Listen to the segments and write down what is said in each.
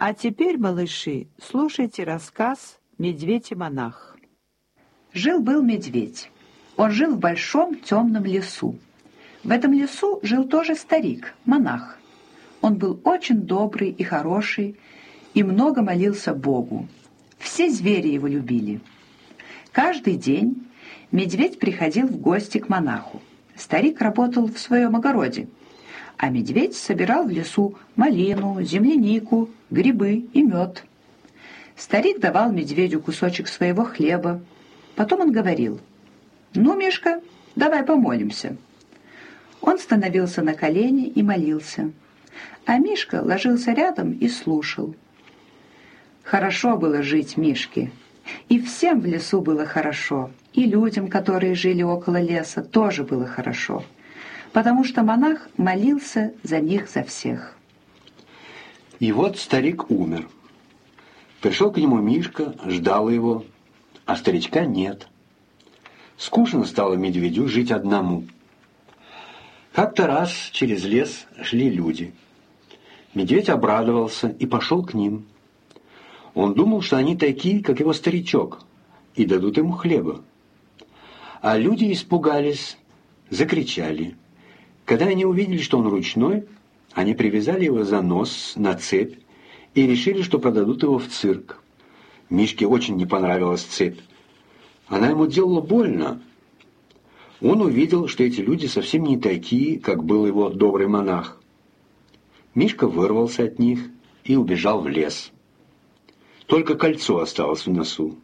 А теперь, малыши, слушайте рассказ «Медведь и монах». Жил-был медведь. Он жил в большом темном лесу. В этом лесу жил тоже старик, монах. Он был очень добрый и хороший, и много молился Богу. Все звери его любили. Каждый день медведь приходил в гости к монаху. Старик работал в своем огороде, а медведь собирал в лесу малину, землянику, грибы и мед. Старик давал медведю кусочек своего хлеба. Потом он говорил: «Ну, Мишка, давай помолимся». Он становился на колени и молился, а Мишка ложился рядом и слушал. Хорошо было жить Мишке, и всем в лесу было хорошо, и людям, которые жили около леса, тоже было хорошо, потому что монах молился за них за всех. И вот старик умер. Пришел к нему Мишка, ждал его, а старичка нет. Скучно стало медведю жить одному. Как-то раз через лес шли люди. Медведь обрадовался и пошел к ним. Он думал, что они такие, как его старичок, и дадут ему хлеба. А люди испугались, закричали. Когда они увидели, что он ручной, они привязали его за нос на цепь и решили, что продадут его в цирк. Мишке очень не понравилась цепь. Она ему делала больно. Он увидел, что эти люди совсем не такие, как был его добрый монах. Мишка вырвался от них и убежал в лес. Только кольцо осталось в носу.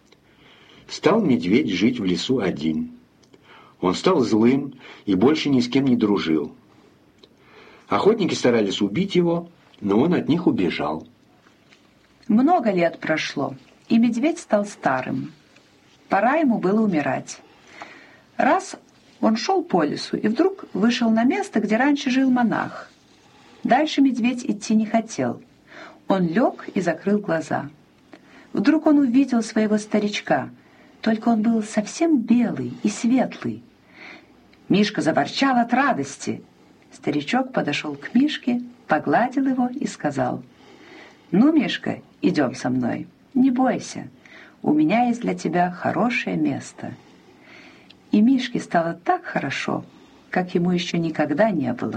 Стал медведь жить в лесу один. Он стал злым и больше ни с кем не дружил. Охотники старались убить его, но он от них убежал. Много лет прошло, и медведь стал старым. Пора ему было умирать. Раз он шел по лесу и вдруг вышел на место, где раньше жил монах. Дальше медведь идти не хотел. Он лег и закрыл глаза. Вдруг он увидел своего старичка, только он был совсем белый и светлый. Мишка заворчал от радости. Старичок подошел к Мишке, погладил его и сказал: «Ну, Мишка, идем со мной, не бойся, у меня есть для тебя хорошее место». И Мишке стало так хорошо, как ему еще никогда не было.